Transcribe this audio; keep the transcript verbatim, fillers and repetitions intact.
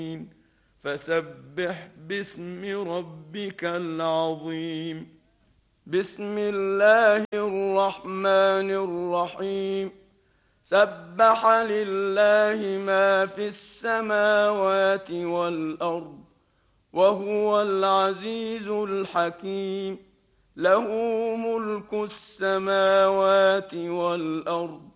فسبح باسم ربك العظيم. بسم الله الرحمن الرحيم. سبح لله ما في السماوات والأرض وهو العزيز الحكيم. له ملك السماوات والأرض